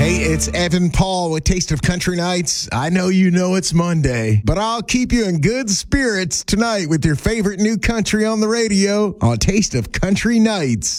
Hey, it's Evan Paul with Taste of Country Nights. I know you know it's Monday, but I'll keep you in good spirits tonight with your favorite new country on the radio on Taste of Country Nights.